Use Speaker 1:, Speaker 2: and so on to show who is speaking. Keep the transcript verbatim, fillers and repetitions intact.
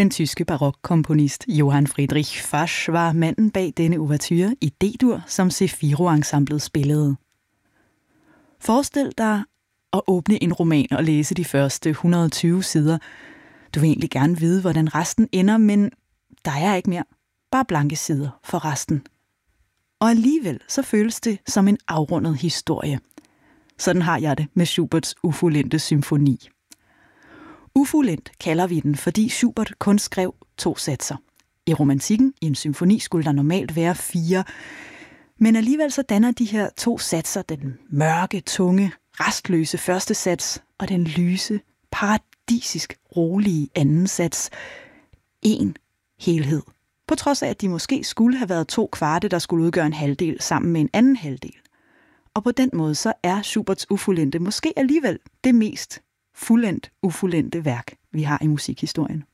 Speaker 1: Den tyske barokkomponist Johann Friedrich Fasch var manden bag denne ouverture i D-dur, som Zefiro-ensemblet spillede. Forestil dig at åbne en roman og læse de første et hundrede og tyve sider. Du vil egentlig gerne vide, hvordan resten ender, men der er ikke mere. Bare blanke sider for resten. Og alligevel så føles det som en afrundet historie. Sådan har jeg det med Schuberts ufuldendte symfoni. Ufuldendt kalder vi den, fordi Schubert kun skrev to satser. I romantikken, i en symfoni, skulle der normalt være fire. Men alligevel så danner de her to satser den mørke, tunge, restløse første sats og den lyse, paradisisk rolige anden sats. En helhed. På trods af, at de måske skulle have været to kvarte, der skulle udgøre en halvdel sammen med en anden halvdel. Og på den måde så er Schuberts ufuldendte måske alligevel det mest fuldendt ufuldendte værk, vi har i musikhistorien.